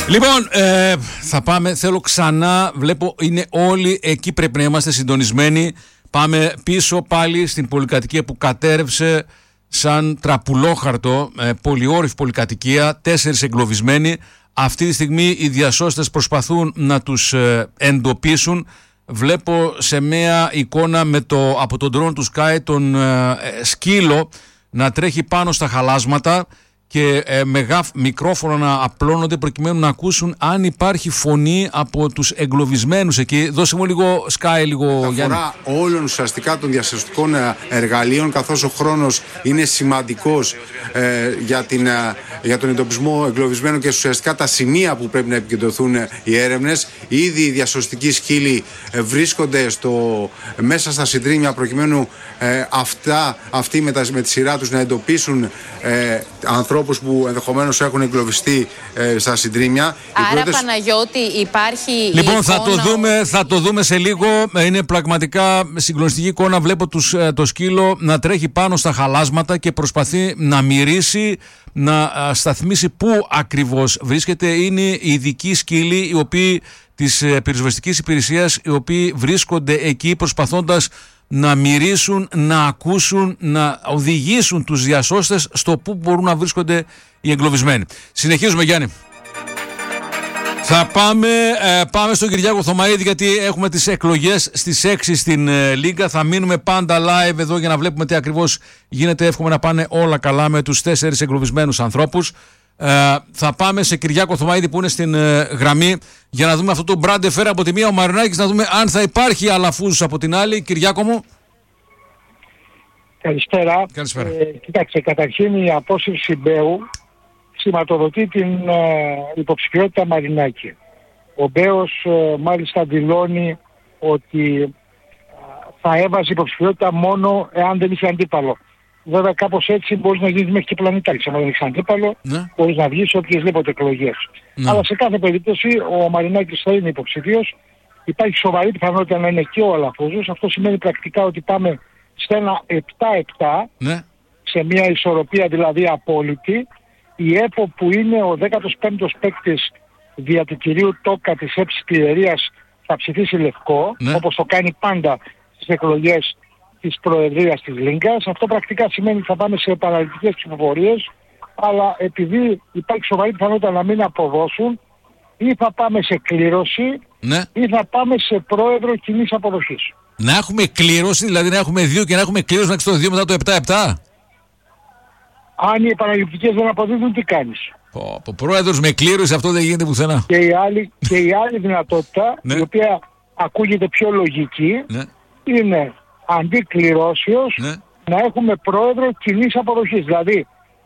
Λοιπόν, θα πάμε, θέλω ξανά, βλέπω είναι όλοι εκεί, πρέπει να είμαστε συντονισμένοι. Πάμε πίσω πάλι στην πολυκατοικία που κατέρευσε σαν τραπουλόχαρτο, πολυόρυφη πολυκατοικία, 4 εγκλωβισμένοι. Αυτή τη στιγμή οι διασώστες προσπαθούν να τους εντοπίσουν. Βλέπω σε μια εικόνα από τον drone του Sky τον σκύλο να τρέχει πάνω στα χαλάσματα και μικρόφωνα να απλώνονται προκειμένου να ακούσουν αν υπάρχει φωνή από τους εγκλωβισμένους εκεί. Δώσε μου λίγο Sky, λίγο Γιάννη. Αφορά όλων ουσιαστικά των διασωστικών εργαλείων, καθώς ο χρόνος είναι σημαντικός για τον εντοπισμό εγκλωβισμένων και ουσιαστικά τα σημεία που πρέπει να επικεντρωθούν οι έρευνες. Ήδη οι διασωστικοί σκύλοι βρίσκονται μέσα στα συντρίμμια προκειμένου αυτοί με τη σειρά τους να εντοπίσουν ανθρώπους που ενδεχομένως έχουν εγκλωβιστεί στα συντρίμμια. Άρα Παναγιώτη υπάρχει λοιπόν θα το δούμε σε λίγο. Είναι πραγματικά συγκλονιστική εικόνα. Βλέπω το σκύλο να τρέχει πάνω στα χαλάσματα και προσπαθεί να μυρίσει, να σταθμίσει πού ακριβώς βρίσκεται. Είναι οι ειδικοί σκύλοι οι οποίοι της πυροσβεστικής υπηρεσίας, οι οποίοι βρίσκονται εκεί προσπαθώντας να μυρίσουν, να ακούσουν, να οδηγήσουν τους διασώστες στο πού μπορούν να βρίσκονται οι εγκλωβισμένοι. Συνεχίζουμε, Γιάννη. Θα πάμε στον Κυριάκο Θωμαΐδη, γιατί έχουμε τις εκλογές στις 6 στην Λίγκα. Θα μείνουμε πάντα live εδώ για να βλέπουμε τι ακριβώς γίνεται. Εύχομαι να πάνε όλα καλά με τους 4 εγκλωβισμένους ανθρώπους. Θα πάμε σε Κυριάκο Θωμαΐδη που είναι στην γραμμή για να δούμε αυτό το μπράντε φέρα από τη μία, ο Μαρινάκης, να δούμε αν θα υπάρχει Αλαφούζος από την άλλη. Κυριάκο μου. Καλησπέρα. Κοιτάξτε, καταρχήν η απόσυρση Μπέου σηματοδοτεί την υποψηφιότητα Μαρινάκη. Ο Μπέος μάλιστα δηλώνει ότι θα έβαζε υποψηφιότητα μόνο εάν δεν είχε αντίπαλο. Βέβαια κάπως έτσι μπορείς να γίνεις μέχρι και πλανητάρχης. Αν δεν έχεις αντίπαλο, μπορείς να βγεις οποιασδήποτε εκλογές. Αλλά σε κάθε περίπτωση ο Μαρινάκης θα είναι υποψηφίος. Υπάρχει σοβαρή πιθανότητα να είναι και ο Αλαφούζος. Αυτό σημαίνει πρακτικά ότι πάμε σε ένα 7-7, σε μια ισορροπία δηλαδή απόλυτη. Η ΕΠΟ που είναι ο 15ος παίκτης δια του κυρίου Τόκα της ΕΠΣ Κληρερίας θα ψηφίσει λευκό, όπως το κάνει πάντα στις εκλογές της Προεδρίας της Λίγκας. Αυτό πρακτικά σημαίνει ότι θα πάμε σε παραλυτικές ψηφοφορίες, αλλά επειδή υπάρχει σοβαρή πιθανότητα να μην αποδώσουν, ή θα πάμε σε κλήρωση ή θα πάμε σε πρόεδρο κοινής αποδοχής. Να έχουμε κλήρωση, δηλαδή να έχουμε 2 και να έχουμε κλήρωση να το 2 μετά το 7-7. Αν οι επαναληπτικές δεν αποδίδουν, τι κάνεις? Ο πρόεδρος με κλήρωση, αυτό δεν γίνεται πουθενά. Και η άλλη δυνατότητα, η οποία ακούγεται πιο λογική, είναι αντί κληρώσεως να έχουμε πρόεδρο κοινής αποδοχής. Δηλαδή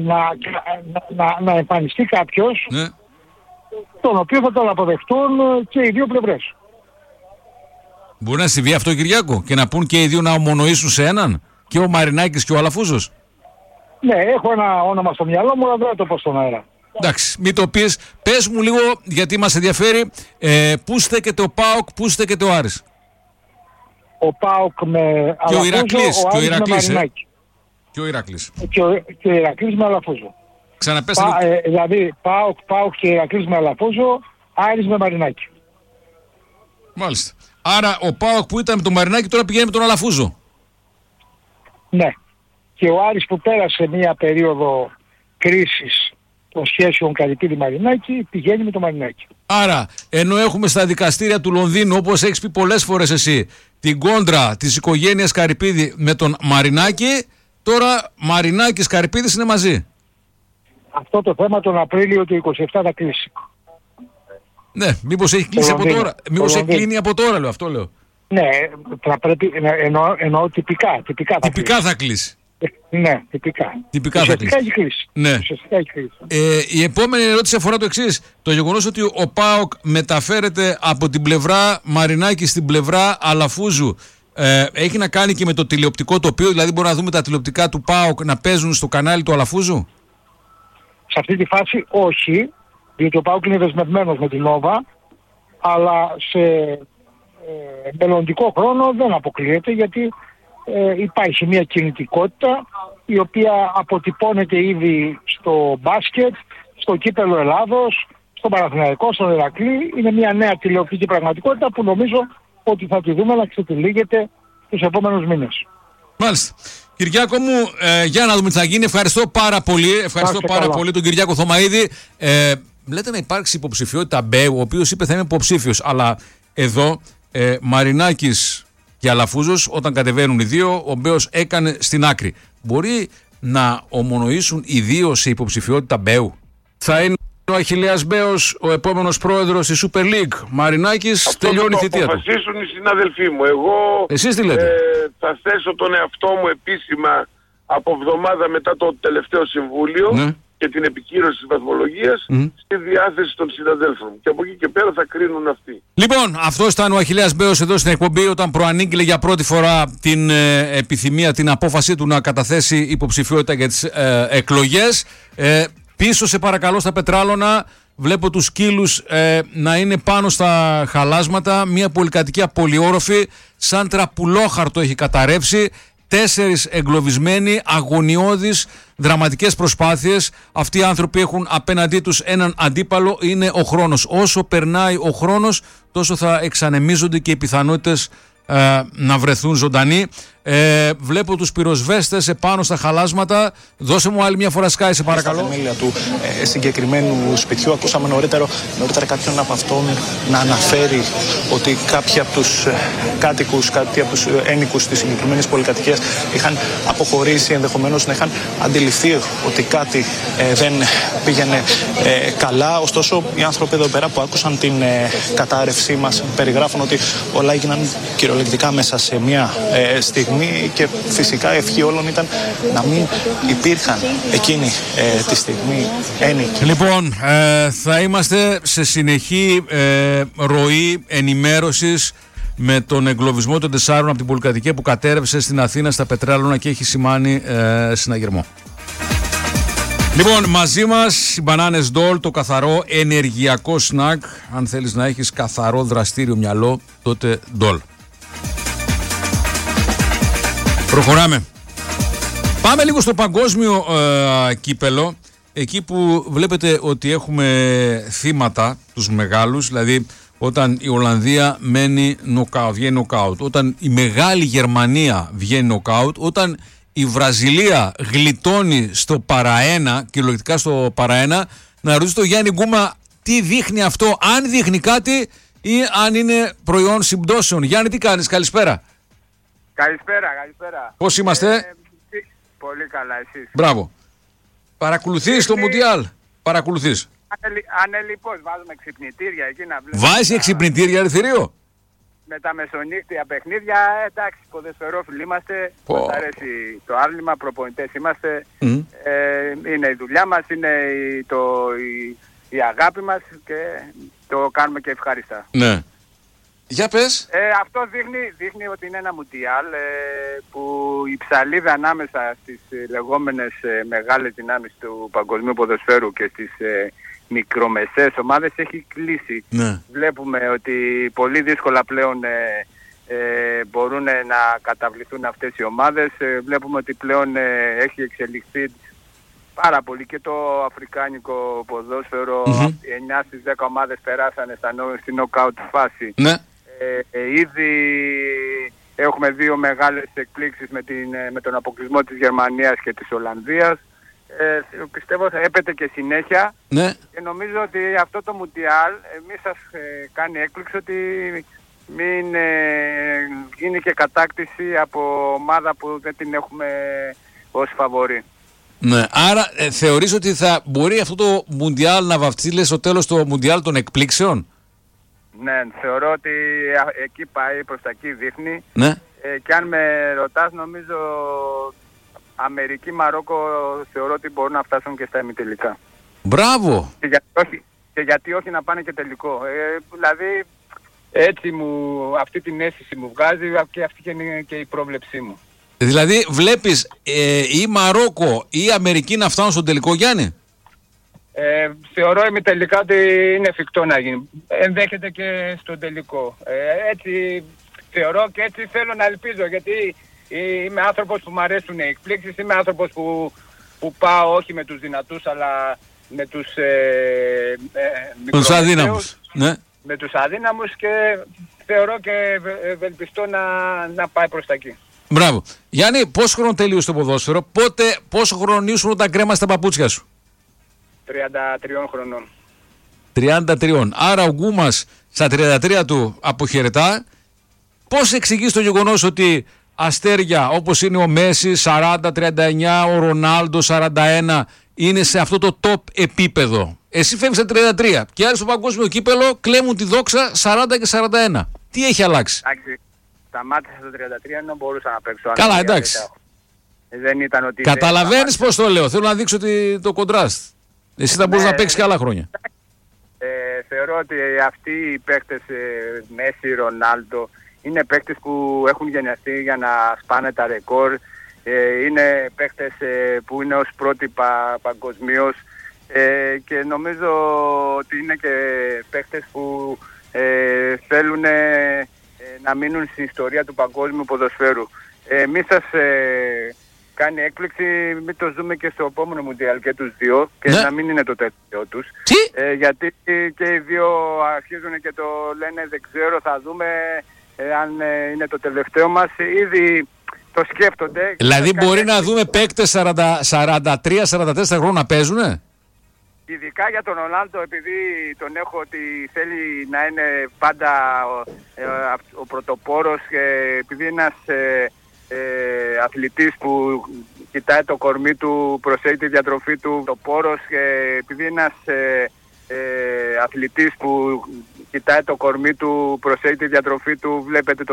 να εμφανιστεί κάποιος τον οποίο θα τον αποδεχτούν και οι δύο πλευρές. Μπορεί να συμβεί αυτό, Κυριάκο, και να πούν και οι δύο να ομονοήσουν σε έναν, και ο Μαρινάκης και ο Αλαφούζος? Ναι, έχω ένα όνομα στο μυαλό μου, αλλά δεν θα το πω στον αέρα. Εντάξει, μην το πεις. Πες μου λίγο, γιατί μας ενδιαφέρει, πού στέκεται ο ΠΑΟΚ, πού στέκεται ο Άρης? Ο ΠΑΟΚ με Αλαφούζο, ο Άρης με Μαρινάκη. Και ο Ηρακλής. Και ο Ηρακλής με Αλαφούζο. Ξαναπέστε. Δηλαδή ΠΑΟΚ και Ηρακλής με Αλαφούζο, Άρης με Μαρινάκη. Μάλιστα. Άρα ο ΠΑΟΚ που ήταν με τον Μαρινάκη τώρα πηγαίνει με τον Αλαφούζο. Ναι. Και ο Άρης που πέρασε μια περίοδο κρίσης των σχέσεων Καρυπίδη-Μαρινάκη πηγαίνει με τον Μαρινάκη. Άρα, ενώ έχουμε στα δικαστήρια του Λονδίνου, όπως έχεις πει πολλές φορές εσύ, την κόντρα της οικογένειας Καρυπίδη με τον Μαρινάκη, τώρα Μαρινάκης Καρυπίδης είναι μαζί. Αυτό το θέμα τον Απρίλιο του 27 θα κλείσει. Ναι, μήπως έχει κλείσει από τώρα? Μήπως έχει κλείνει από τώρα, λέω, αυτό λέω. Ναι, θα πρέπει, εννοώ τυπικά. Τυπικά θα κλείσει. Ναι, τυπικά θα κλείσει. Έχει κλείσει. Ναι. Η επόμενη ερώτηση αφορά το εξής. Το γεγονός ότι ο ΠΑΟΚ μεταφέρεται από την πλευρά Μαρινάκη στην πλευρά Αλαφούζου έχει να κάνει και με το τηλεοπτικό τοπίο? Δηλαδή μπορούμε να δούμε τα τηλεοπτικά του ΠΑΟΚ να παίζουν στο κανάλι του Αλαφούζου? Σε αυτή τη φάση όχι, διότι ο ΠΑΟΚ είναι δεσμευμένος με την Νόβα, αλλά σε μελλοντικό χρόνο δεν αποκλείεται, γιατί υπάρχει μια κινητικότητα η οποία αποτυπώνεται ήδη στο μπάσκετ, στο κύπελλο Ελλάδος, στον Παναθηναϊκό, στον Ηρακλή. Είναι μια νέα τηλεοπτική πραγματικότητα που νομίζω ότι θα τη δούμε να ξετυλίγεται τους επόμενους μήνες. Μάλιστα. Κυριάκο μου, για να δούμε τι θα γίνει. Ευχαριστώ πάρα πολύ. Ευχαριστώ πάρα πολύ τον Κυριάκο Θωμαίδη. Λέτε να υπάρξει υποψηφιότητα Μπέου, ο οποίος είπε θα είμαι υποψήφιος. Αλλά εδώ Μαρινάκης και Αλαφούζος, όταν κατεβαίνουν οι δύο, ο Μπέος έκανε στην άκρη. Μπορεί να ομονοήσουν οι δύο σε υποψηφιότητα Μπέου? Θα είναι ο Αχιλλέας Μπέος ο επόμενος πρόεδρος της Super League. Μαρινάκης, τελειώνει η θητεία του. Θα αποφασίσουν οι συναδελφοί μου. Εγώ εσείς τι λέτε? Θα θέσω τον εαυτό μου επίσημα από εβδομάδα μετά το τελευταίο συμβούλιο, ναι, και την επικύρωση της βαθμολογίας, στη διάθεση των συναδέλφων. Και από εκεί και πέρα θα κρίνουν αυτοί. Λοιπόν, αυτός ήταν ο Αχιλλέας Μπέος εδώ στην εκπομπή, όταν προανήγγειλε για πρώτη φορά την επιθυμία, την απόφασή του να καταθέσει υποψηφιότητα για τις εκλογές. Πίσω σε παρακαλώ στα πετράλωνα, βλέπω τους σκύλους να είναι πάνω στα χαλάσματα, μια πολυκατοικία πολυόροφη, σαν τραπουλόχαρτο έχει καταρρεύσει, 4 εγκλωβισμένοι, αγωνιώδεις, δραματικές προσπάθειες. Αυτοί οι άνθρωποι έχουν απέναντί τους έναν αντίπαλο, είναι ο χρόνος. Όσο περνάει ο χρόνος, τόσο θα εξανεμίζονται και οι πιθανότητες να βρεθούν ζωντανοί. Βλέπω τους πυροσβέστες επάνω στα χαλάσματα. Δώσε μου άλλη μια φορά Sky, σε παρακαλώ. Στα θεμέλια του συγκεκριμένου σπιτιού ακούσαμε νωρίτερα κάποιον από αυτόν να αναφέρει ότι κάποιοι από τους κάτοικους, κάποιοι από τους ένοικους της συγκεκριμένης πολυκατοικίας είχαν αποχωρήσει, ενδεχομένως να είχαν αντιληφθεί ότι κάτι δεν πήγαινε καλά. Ωστόσο, οι άνθρωποι εδώ πέρα που άκουσαν την κατάρρευσή μας περιγράφουν ότι όλα έγιναν κυριολεκτικά μέσα σε μια στιγμή, και φυσικά η ευχή όλων ήταν να μην υπήρχαν εκείνη τη στιγμή ένικοι. Λοιπόν, θα είμαστε σε συνεχή ροή ενημέρωσης με τον εγκλωβισμό των 4 από την πολυκατοικία που κατέρευσε στην Αθήνα στα πετράλωνα και έχει σημάνει συναγερμό. Λοιπόν, μαζί μας οι μπανάνες Ντόλ, το καθαρό ενεργειακό σνακ. Αν θέλεις να έχεις καθαρό δραστήριο μυαλό, τότε Ντόλ. Προχωράμε. Πάμε λίγο στο παγκόσμιο κύπελο. Εκεί που βλέπετε ότι έχουμε θύματα, τους μεγάλους. Δηλαδή όταν η Ολλανδία βγαίνει νοκάουτ. Όταν η μεγάλη Γερμανία βγαίνει νοκάουτ. Όταν η Βραζιλία γλιτώνει στο παραένα, κυριολεκτικά στο παραένα. Να ρωτήσω το Γιάννη Γκούμα τι δείχνει αυτό, αν δείχνει κάτι ή αν είναι προϊόν συμπτώσεων. Γιάννη, τι κάνεις? Καλησπέρα. Καλησπέρα. Πώς είμαστε? Πολύ καλά, εσείς? Μπράβο. Παρακολουθείς το Μουντιάλ? Παρακολουθείς? Ανελιπώς, βάζουμε ξυπνητήρια εκεί να βλέπουμε. Βάζει εξυπνητήρια ερθυρίο? Με τα μεσονύχτια παιχνίδια, εντάξει, ποδοσφαιρόφιλοι είμαστε. Μας αρέσει το άθλημα, προπονητές είμαστε. Είναι η δουλειά μας, είναι η αγάπη μας και το κάνουμε και ευχάριστα. Ναι. Για πες. Αυτό δείχνει ότι είναι ένα Μουντιάλ που η ψαλίδα ανάμεσα στις λεγόμενες μεγάλες δυνάμεις του παγκοσμίου ποδοσφαίρου και στις μικρομεσαίες ομάδες έχει κλείσει. Ναι. Βλέπουμε ότι πολύ δύσκολα πλέον μπορούν να καταβληθούν αυτές οι ομάδες. Βλέπουμε ότι πλέον έχει εξελιχθεί πάρα πολύ και το αφρικάνικο ποδόσφαιρο. 9 στις 10 ομάδες περάσανε στην νοκάουτ φάση. Ναι. Ήδη έχουμε 2 μεγάλες εκπλήξεις με τον αποκλεισμό της Γερμανίας και της Ολλανδίας. Πιστεύω θα έπεται και συνέχεια. Ναι. Και νομίζω ότι αυτό το Μουντιάλ εμείς σας κάνει έκπληξη ότι μην γίνει και κατάκτηση από ομάδα που δεν την έχουμε ως φαβορί. Ναι, άρα θεωρείς ότι θα μπορεί αυτό το Μουντιάλ να βαφτίσει στο τέλος το Μουντιάλ των εκπλήξεων? Ναι, θεωρώ ότι εκεί πάει, προς τα εκεί δείχνει. Ναι. Και αν με ρωτάς, νομίζω Αμερική, Μαρόκο θεωρώ ότι μπορούν να φτάσουν και στα ημιτελικά. Μπράβο! Και γιατί όχι να πάνε και τελικό. Δηλαδή έτσι αυτή την αίσθηση μου βγάζει και αυτή είναι και η πρόβλεψή μου. Δηλαδή βλέπεις ή Μαρόκο ή Αμερική να φτάνουν στον τελικό, Γιάννη? Θεωρώ ημιτελικά ότι είναι εφικτό να γίνει. Ενδέχεται και στον τελικό. Έτσι θεωρώ και έτσι θέλω να ελπίζω, γιατί είμαι άνθρωπος που μου αρέσουν οι εκπλήξεις, είμαι άνθρωπος που πάω όχι με τους δυνατούς αλλά με τους αδύναμους. Ναι. Με τους αδύναμους και θεωρώ και ευελπιστώ να πάει προς τα εκεί. Μπράβο. Γιάννη, πόσο χρόνο τελείωσε το ποδόσφαιρο, πόσο χρόνο ήσουν όταν κρέμασε τα παπούτσια σου? 33 χρονών. 33. Άρα ο Γκούμας στα 33 του αποχαιρετά. Πώς εξηγείς το γεγονός ότι αστέρια όπως είναι ο Μέση 40-39, ο Ρονάλντο 41 είναι σε αυτό το top επίπεδο? Εσύ φεύγεις στα 33 και άλλοι στο παγκόσμιο κύπελο κλέμουν τη δόξα 40 και 41. Τι έχει αλλάξει? Εντάξει, σταμάτησα στο 33 ενώ μπορούσα να παίξω. Καλά, εντάξει. Δεν ήταν ότι... Καταλαβαίνεις πώς το λέω? Θέλω να δείξω το κοντράστ. Εσύ θα μπορείς να παίξεις και άλλα χρόνια. Θεωρώ ότι αυτοί οι παίκτες, Μέση, Ρονάλντο, είναι παίκτες που έχουν γενιαστεί για να σπάνε τα ρεκόρ. Είναι παίκτες που είναι ως πρότυπα παγκοσμίως και νομίζω ότι είναι και παίκτες που θέλουν να μείνουν στην ιστορία του παγκόσμιου ποδοσφαίρου. Εμείς σας κάνει έκπληξη, μην το ζούμε και στο επόμενο Μουντιάλ και τους δύο και να μην είναι το τελευταίο τους. Γιατί και οι δύο αρχίζουν και το λένε δεν ξέρω, θα δούμε αν είναι το τελευταίο μας. Ήδη το σκέφτονται. Δηλαδή μπορεί να δούμε παίκτες 43-44 χρόνια να παίζουνε? Ειδικά για τον Ρονάλντο, επειδή τον έχω ότι θέλει να είναι πάντα ο πρωτοπόρος και επειδή ένας αθλητής που κοιτάει το κορμί του, προσέχει τη διατροφή του, το πόρος, και επειδή ένας αθλητής που κοιτάει το κορμί του, προσέχει τη διατροφή του, βλέπετε